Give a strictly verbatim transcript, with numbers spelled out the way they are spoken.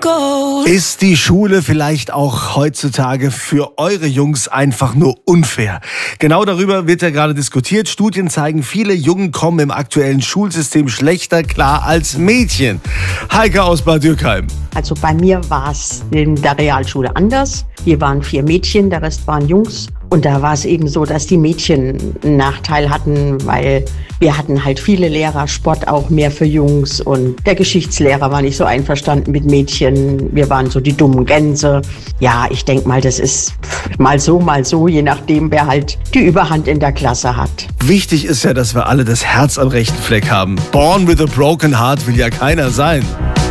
Ist die Schule vielleicht auch heutzutage für eure Jungs einfach nur unfair? Genau darüber wird ja gerade diskutiert. Studien zeigen, viele Jungen kommen im aktuellen Schulsystem schlechter klar als Mädchen. Heike aus Bad Dürkheim. Also bei mir war es in der Realschule anders. Wir waren vier Mädchen, der Rest waren Jungs. Und da war es eben so, dass die Mädchen einen Nachteil hatten, weil wir hatten halt viele Lehrer, Sport auch mehr für Jungs. Und der Geschichtslehrer war nicht so einverstanden mit Mädchen. Wir waren so die dummen Gänse. Ja, ich denke mal, das ist mal so, mal so, je nachdem, wer halt die Überhand in der Klasse hat. Wichtig ist ja, dass wir alle das Herz am rechten Fleck haben. Born with a broken heart will ja keiner sein.